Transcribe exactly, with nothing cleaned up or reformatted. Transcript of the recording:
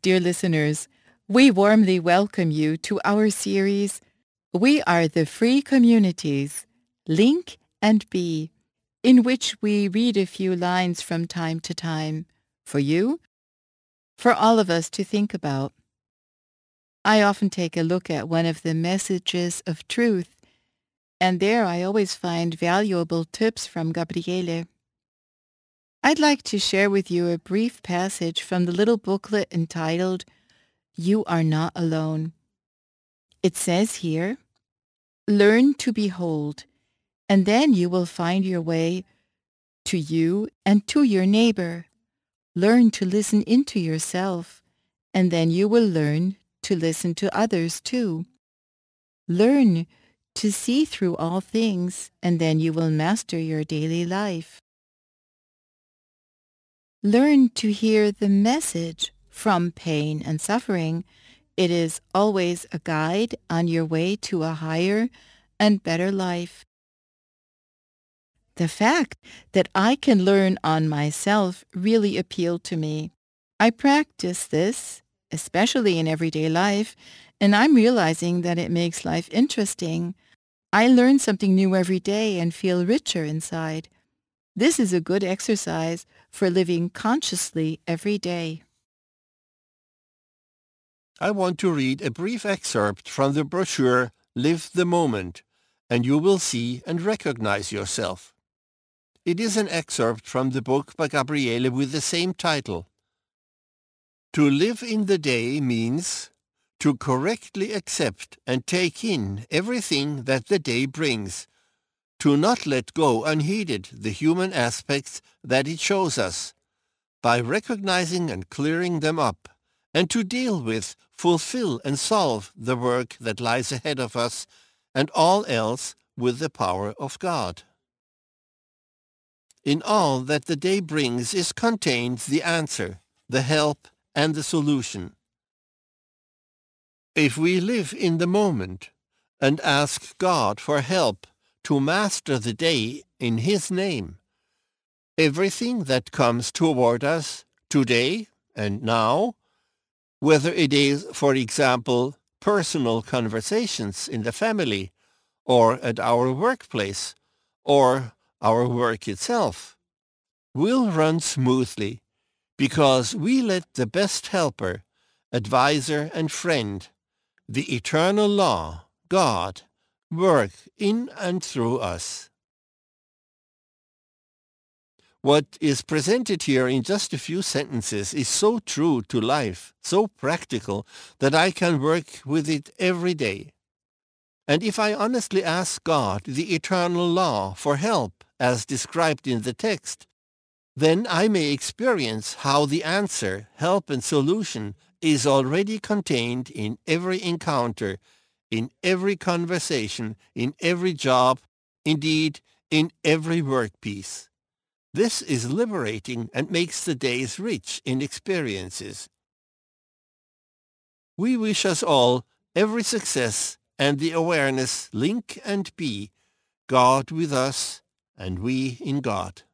Dear listeners, we warmly welcome you to our series, We Are the Free Communities, Link and Be, in which we read a few lines from time to time for you, for all of us to think about. I often take a look at one of the messages of truth, and there I always find valuable tips from Gabriele. I'd like to share with you a brief passage from the little booklet entitled, You Are Not Alone. It says here, learn to behold, and then you will find your way to you and to your neighbor. Learn to listen into yourself, and then you will learn to listen to others too. Learn to see through all things, and then you will master your daily life. Learn to hear the message from pain and suffering. It is always a guide on your way to a higher and better life. The fact that I can learn on myself really appealed to me. I practice this, especially in everyday life, and I'm realizing that it makes life interesting. I learn something new every day and feel richer inside. This is a good exercise for living consciously every day. I want to read a brief excerpt from the brochure Live the Moment, and you will see and recognize yourself. It is an excerpt from the book by Gabriele with the same title. To live in the day means to correctly accept and take in everything that the day brings, to not let go unheeded the human aspects that it shows us, by recognizing and clearing them up, and to deal with, fulfill and solve the work that lies ahead of us, and all else with the power of God. In all that the day brings is contained the answer, the help, and the solution. If we live in the moment and ask God for help to master the day in His name, everything that comes toward us today and now, whether it is, for example, personal conversations in the family, or at our workplace, or our work itself, will run smoothly because we let the best helper, advisor, and friend, the eternal law, God, work in and through us. What is presented here in just a few sentences is so true to life, so practical, that I can work with it every day. And if I honestly ask God, the eternal law, for help, as described in the text, then I may experience how the answer, help, and solution is already contained in every encounter, in every conversation, in every job, indeed, in every workpiece. This is liberating and makes the days rich in experiences. We wish us all every success and the awareness, link and be, God with us and we in God.